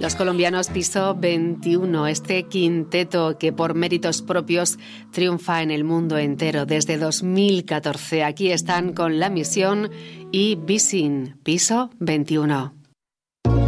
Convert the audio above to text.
Los colombianos Piso 21, este quinteto que por méritos propios triunfa en el mundo entero desde 2014. Aquí están con La Misión y Bisin, Piso 21.